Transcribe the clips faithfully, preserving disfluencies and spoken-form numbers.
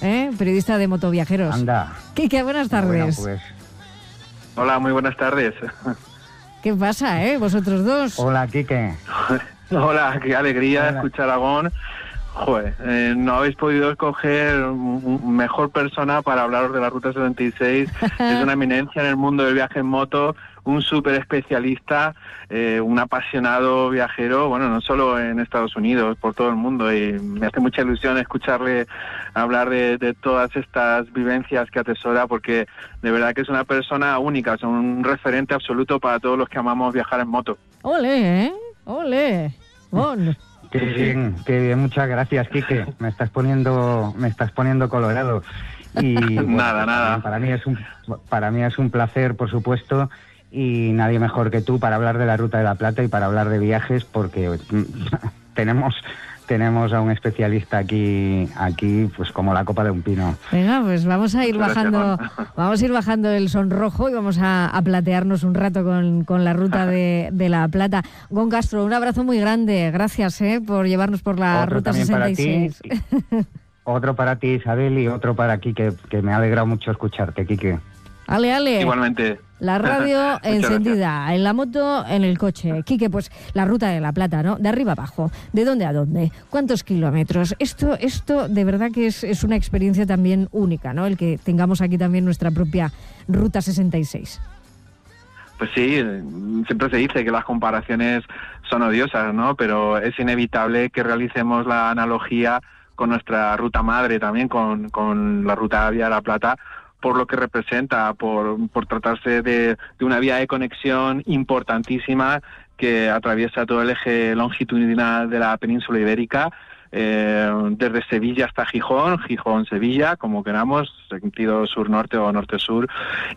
¿eh? Periodista de Motoviajeros. Anda. Quique, buenas tardes. Bueno, pues... Hola, muy buenas tardes. ¿Qué pasa, eh? Vosotros dos. Hola, Quique. Hola, qué alegría Hola. escuchar a Aragón. Joder, eh, no habéis podido escoger un mejor persona para hablaros de la Ruta setenta y seis. Es una eminencia en el mundo del viaje en moto, un súper especialista, eh, un apasionado viajero, bueno, no solo en Estados Unidos, por todo el mundo. Y me hace mucha ilusión escucharle hablar de, de todas estas vivencias que atesora, porque de verdad que es una persona única, es un referente absoluto para todos los que amamos viajar en moto. ¡Ole, eh! ¡Ole! Bon. Qué bien, qué bien, muchas gracias, Quique. Me estás poniendo, me estás poniendo colorado. Y bueno, nada, nada. Para mí es un, para mí es un placer, por supuesto, y nadie mejor que tú para hablar de la Ruta de la Plata y para hablar de viajes, porque tenemos, tenemos a un especialista aquí, aquí, pues como la copa de un pino. Venga, pues vamos a ir Muchas bajando, gracias, vamos a ir bajando el sonrojo y vamos a, a platearnos un rato con, con la Ruta de, de la Plata. Gon Castro, un abrazo muy grande. Gracias, eh, por llevarnos por la Otro Ruta también sesenta y seis. para ti, otro para ti, Isabel, y otro para Quique, que me ha alegrado mucho escucharte, Quique. Ale, ale. Igualmente. La radio encendida, gracias. en la moto, en el coche. Quique, pues la Ruta de la Plata, ¿no? De arriba abajo. ¿De dónde a dónde? ¿Cuántos kilómetros? Esto, esto de verdad que es, es una experiencia también única, ¿no? El que tengamos aquí también nuestra propia Ruta sesenta y seis. Pues sí, siempre se dice que las comparaciones son odiosas, ¿no? Pero es inevitable que realicemos la analogía con nuestra ruta madre también, con, con la Ruta Vía de la Plata, por lo que representa, por, por tratarse de, de una vía de conexión importantísima que atraviesa todo el eje longitudinal de la península ibérica, eh, desde Sevilla hasta Gijón, Gijón-Sevilla, como queramos, sentido sur-norte o norte-sur,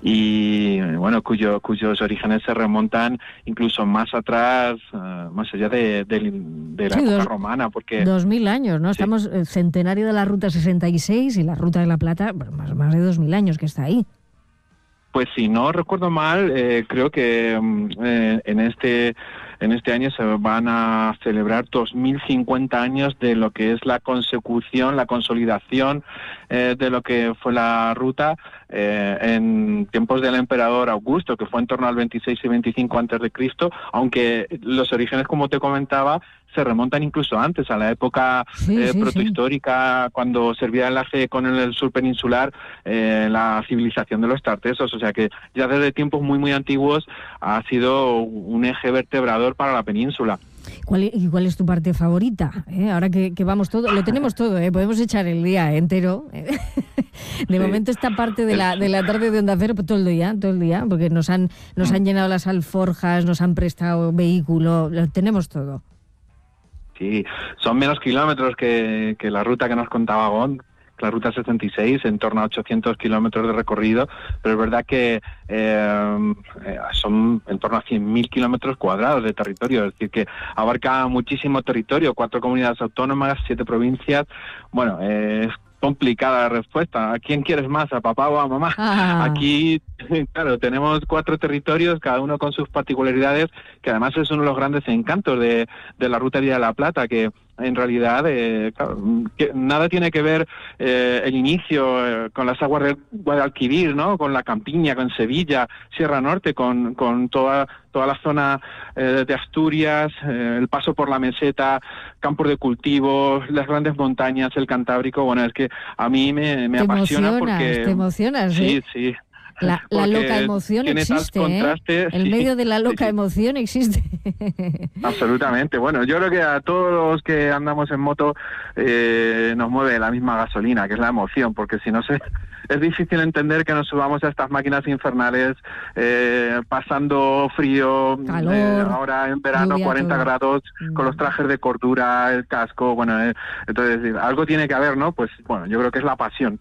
y bueno, cuyo, cuyos orígenes se remontan incluso más atrás, uh, más allá de, de, de la sí, época dos, romana, porque... Dos mil años, ¿no? Sí. Estamos el centenario de la Ruta sesenta y seis y la Ruta de la Plata, bueno, más, más de dos mil años que está ahí. Pues si no recuerdo mal, eh, creo que eh, en este en este año se van a celebrar dos mil cincuenta años de lo que es la consecución, la consolidación eh, de lo que fue la ruta eh, en tiempos del emperador Augusto, que fue en torno al veintiséis y veinticinco antes de Cristo, aunque los orígenes, como te comentaba, se remontan incluso antes, a la época sí, eh, sí, protohistórica, sí. Cuando servía de enlace con el, el sur peninsular, eh, la civilización de los tartesos, o sea que ya desde tiempos muy muy antiguos ha sido un eje vertebrador para la península. ¿Cuál, ¿Y cuál es tu parte favorita? ¿Eh? Ahora que, que vamos todo, lo tenemos todo, ¿eh? Podemos echar el día entero. ¿eh? De sí. momento esta parte de la, de la tarde de Onda Cero, pues todo el día, todo el día, porque nos han, nos han llenado las alforjas, nos han prestado vehículo, lo tenemos todo. Sí, son menos kilómetros que, que la ruta que nos contaba Gon, la Ruta sesenta y seis, en torno a ochocientos kilómetros de recorrido, pero es verdad que eh, son en torno a cien mil kilómetros cuadrados de territorio, es decir, que abarca muchísimo territorio, cuatro comunidades autónomas, siete provincias. Bueno, eh, es complicada la respuesta. ¿A quién quieres más? ¿A papá o a mamá? Ah. Aquí, claro, tenemos cuatro territorios, cada uno con sus particularidades, que además es uno de los grandes encantos de, de la Ruta Vía de la Plata, que en realidad eh, claro, que nada tiene que ver eh, el inicio eh, con las aguas de Guadalquivir, ¿no? Con la Campiña, con Sevilla, Sierra Norte, con, con toda toda la zona eh, de Asturias, eh, el paso por la meseta, campos de cultivo, las grandes montañas, el Cantábrico. Bueno, es que a mí me, me te apasiona emocionas, porque... Te emocionas, sí, ¿eh? sí. La, la loca emoción existe, ¿eh? El sí, medio de la loca sí. emoción existe. Absolutamente. Bueno, yo creo que a todos los que andamos en moto eh, nos mueve la misma gasolina, que es la emoción, porque si no se... es difícil entender que nos subamos a estas máquinas infernales eh, pasando frío, calor, eh, ahora en verano lluvia, cuarenta todo. grados, mm. con los trajes de cordura, el casco, bueno, eh, entonces algo tiene que haber, ¿no? Pues bueno, yo creo que es la pasión.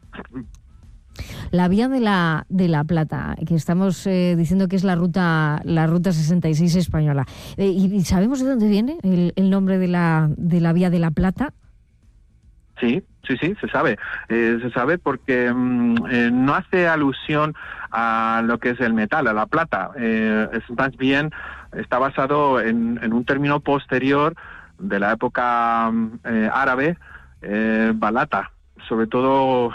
La Vía de la de la Plata, que estamos eh, diciendo que es la ruta la ruta sesenta y seis española. Eh, ¿Y sabemos de dónde viene el, el nombre de la de la Vía de la Plata? Sí, sí, sí, se sabe. Eh, se sabe porque mmm, eh, no hace alusión a lo que es el metal, a la plata. Eh, es más bien, está basado en, en un término posterior de la época eh, árabe, eh, balata. Sobre todo